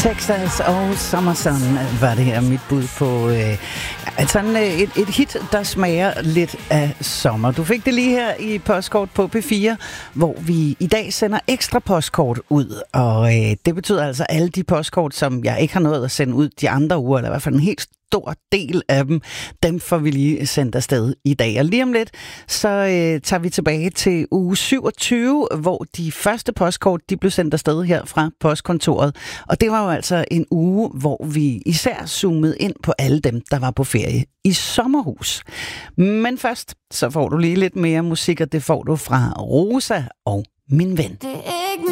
Texas og Summerson var det her mit bud på et hit, der smager lidt af sommer. Du fik det lige her i postkort på P4, hvor vi i dag sender ekstra postkort ud. Og det betyder altså alle de postkort, som jeg ikke har nået at sende ud de andre uger, eller i hvert fald en helt stor del af dem får vi lige sendt afsted i dag. Og lige om lidt, så tager vi tilbage til uge 27, hvor de første postkort, de blev sendt afsted her fra postkontoret. Og det var jo altså en uge, hvor vi især zoomede ind på alle dem, der var på ferie i sommerhus. Men først, så får du lige lidt mere musik, og det får du fra Rosa og Min Ven. Det er ikke